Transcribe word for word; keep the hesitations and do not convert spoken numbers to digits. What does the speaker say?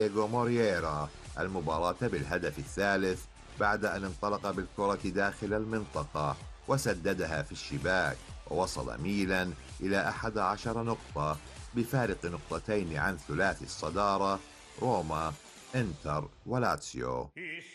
دييغو مورييرا المباراة بالهدف الثالث بعد أن انطلق بالكرة داخل المنطقة وسددها في الشباك، ووصل ميلان إلى أحد عشر نقطة بفارق نقطتين عن ثلاثي الصدارة روما، إنتر ولاتسيو.